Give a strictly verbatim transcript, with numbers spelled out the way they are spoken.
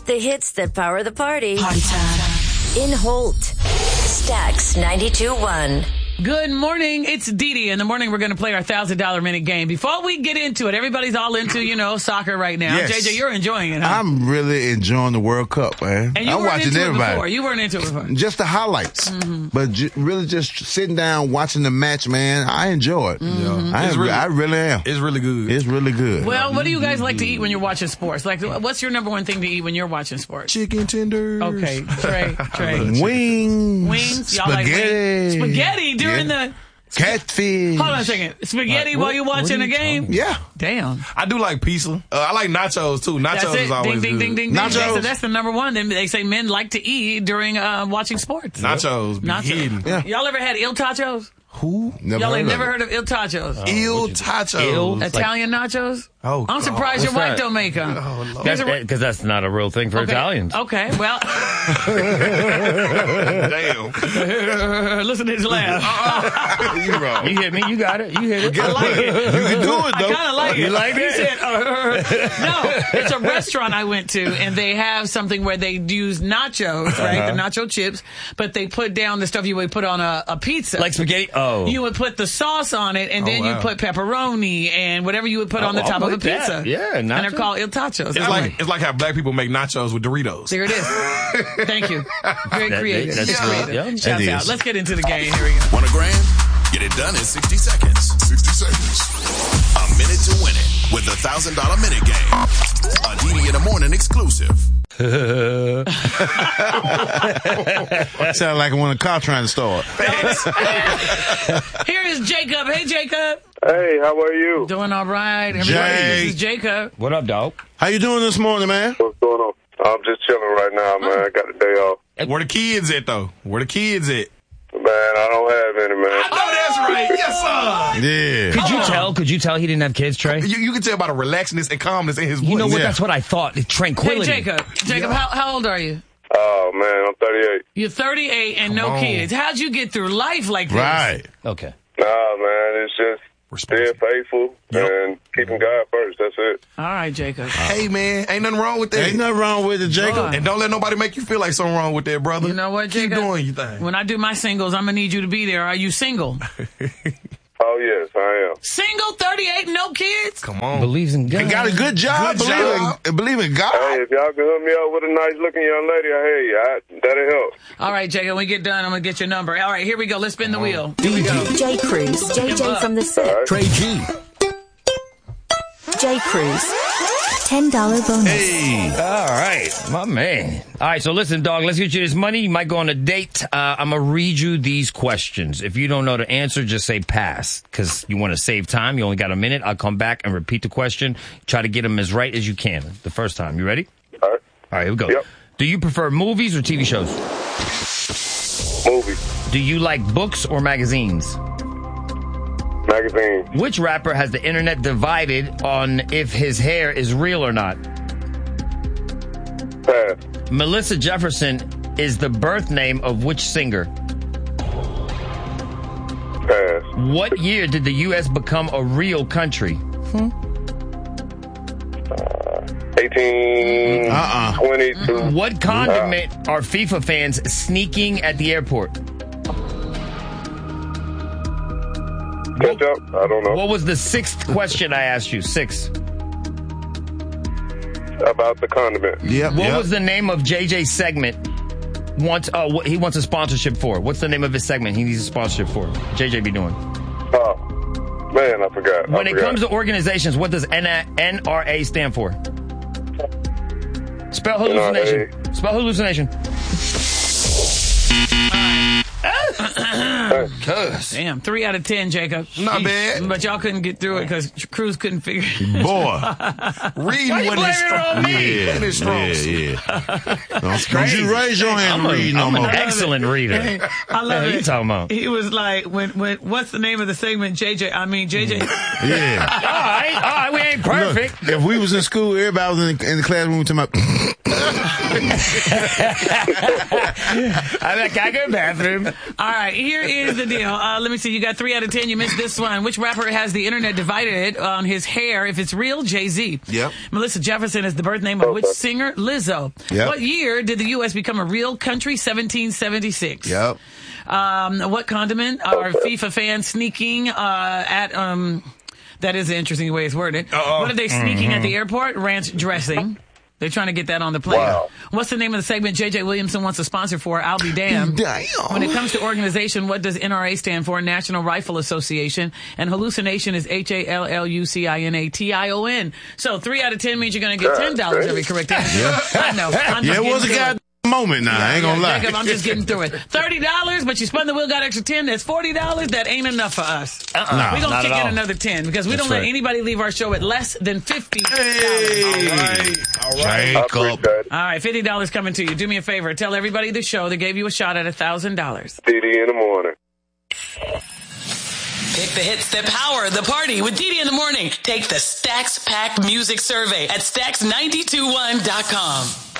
The hits that power the party. Party time. In Holt. Stax ninety-two point one. Good morning. It's Dee Dee. In the morning, we're going to play our one thousand dollars minute game. Before we get into it, everybody's all into, you know, soccer right now. Yes. J J, you're enjoying it, huh? I'm really enjoying the World Cup, man. And you I'm weren't watching into everybody. it before. You weren't into it before. Just the highlights. Mm-hmm. But j- really just sitting down, watching the match, man, I enjoy it. Mm-hmm. I, It's am, really- I really am. It's really good. It's really good. Well, what do you guys like to eat when you're watching sports? Like, what's your number one thing to eat when you're watching sports? Chicken tenders. Okay, Trey, Trey. Wings. Wings? Y'all like spaghetti. wings? Spaghetti during Yeah. the... Catfish. Hold on a second. Spaghetti What- while you're what watching are a you game? talking Yeah. Damn. I do like pizza. Uh, I like nachos too. Nachos That's it. is always Ding, ding, good. ding, ding, ding. Nachos. That's, that's the number one. They, they say men like to eat during uh, watching sports. Nachos. Be Nachos. hidden. Yeah. Y'all ever had Il Tachos? Who? Never Y'all heard ain't of never it. heard of Il Tachos? Il tachos. Il? Italian nachos? Oh, I'm God. surprised your What's wife that? don't make them. Oh, Lord. There's a- Because that's not a real thing for okay. Italians. Okay, well, Damn. listen to his laugh. You wrong. You hit me. You got it. You hit it. I like it. You can do it, I though. kind of like it. You like he it? said, uh, no, it's a restaurant I went to, and they have something where they use nachos, right? Uh-huh. The nacho chips, but they put down the stuff you would put on a, a pizza. Like spaghetti. Oh. You would put the sauce on it, and Oh, then you wow. put pepperoni and whatever you would put Oh, on the I'll top of a with that. pizza. Yeah, and they're nacho. called Il Tachos. It's I'm like it's like how black people make nachos with Doritos. there it is. Thank you. Very That- creative. that's It's good. creative. Yeah. Shouts It out. is. Let's get into the game. Here we go. Want a grand? Get it done in sixty seconds. sixty seconds. A minute to win it with the one thousand dollars minute game. A D D in the morning exclusive. Sound like when a car trying to start. Here is Jacob. Hey, Jacob. Hey, how are you? Doing all right. Everybody, Jake. this is Jacob. What up, dog? How you doing this morning, man? What's going on? I'm just chilling right now, man. I got the day off. Where the kids at though? Where the kids at? Man, I don't have any, man. I know that's right. Yes, sir. Yeah. Could you tell? Could you tell he didn't have kids, Trey? You, you can tell by the relaxedness and calmness in his voice. You know what? Yeah. That's what I thought. Hey, Tranquility. Jacob. Jacob, how, how old are you? Oh, man, I'm thirty-eight. You're thirty-eight and no on. kids. How'd you get through life like this? Right. Okay. Nah, man, it's just being Responsible. faithful Yep. and keeping God first. That's it. All right, Jacob. Hey man, ain't nothing wrong with that. Ain't nothing wrong with it, Jacob. Boy. And don't let nobody make you feel like something wrong with that, brother. You know what, Keep Jacob? doing your thing. When I do my singles, I'm going to need you to be there. Are you single? Oh, yes, I am. Single, thirty-eight, no kids? Come on. Believes in God. You got a good job. Good believe, job. In, believe in God. Hey, if y'all can hook me up with a nice-looking young lady, I hear you. I, that'll help. All right, Jacob, when we get done, I'm going to get your number. All right, here we go. Let's spin the wheel. Here we go. J. Cruz. J J from the set. Trey G. J. Cruz. ten dollars bonus. Hey. All right. My man. All right. So listen, dog, let's get you this money. You might go on a date. Uh, I'm going to read you these questions. If you don't know the answer, just say pass because you want to save time. You only got a minute. I'll come back and repeat the question. Try to get them as right as you can the first time. You ready? All right. All right. Here we go. Yep. Do you prefer movies or T V shows? Movie. Do you like books or magazines? Magazine. Which rapper has the internet divided on if his hair is real or not? Pass. Melissa Jefferson is the birth name of which singer? Pass. What year did the U S become a real country? eighteen Uh-uh. twenty-two. What condiment are FIFA fans sneaking at the airport? Ketchup? I don't know. What was the sixth question I asked you? Six. About the condiment. Yep. What yep. was the name of J J's segment? Wants uh, what he wants a sponsorship for? What's the name of his segment he needs a sponsorship for? J J be doing. Oh, man, I forgot. When I it forgot. comes to organizations, what does N R A stand for? Spell hallucination. Spell hallucination. Cuz. Damn, three out of ten, Jacob. Not bad. But y'all couldn't get through it because Cruz couldn't figure Boy. Reading wasn't his strong. Yeah. Wasn't his strong Yeah, suit. yeah. Don't, don't you raise your hand I'm, and a, read no I'm an more. excellent reader. I love What it. you talking about? He was like, when, when, what's the name of the segment? J J, I mean, J J. Yeah. All right, all right, we ain't perfect. Look, if we was in school, everybody was in the, in the classroom talking about. I'm like, I go to the bathroom. I All right, here is the deal. Uh, let me see. You got three out of ten. You missed this one. Which rapper has the internet divided on his hair? If it's real, Jay-Z. Yep. Melissa Jefferson is the birth name of which singer? Lizzo. Yep. What year did the U S become a real country? seventeen seventy-six. Yep. Um, what condiment are FIFA fans sneaking uh, at... Um, that is an interesting way it's worded. Uh-oh. What are they sneaking Mm-hmm. at the airport? Ranch dressing. They're trying to get that on the plane. Wow. What's the name of the segment J J Williamson wants to sponsor for? I'll be damned. Damn. When it comes to organization, what does N R A stand for? National Rifle Association. And hallucination is H A L L U C I N A T I O N. So three out of ten means you're going to get ten dollars every correct answer. Yeah. I know. I'm Yeah, just it was a getting through goddamn moment now. I ain't gonna Yeah, lie. Jacob, I'm just getting through it. thirty dollars, but you spun the wheel, got extra ten. That's forty dollars. That ain't enough for us. Uh-uh. Nah, We're going not to kick at in all. another ten because we That's don't let right. anybody leave our show at less than fifty dollars. Hey. All right. I Jacob. appreciate it. All right, fifty dollars coming to you. Do me a favor. Tell everybody the show that gave you a shot at one thousand dollars. D D in the morning. Pick the hits that power the party with Dee Dee in the morning. Take the Stacks Pack Music Survey at stacks nine two one dot com.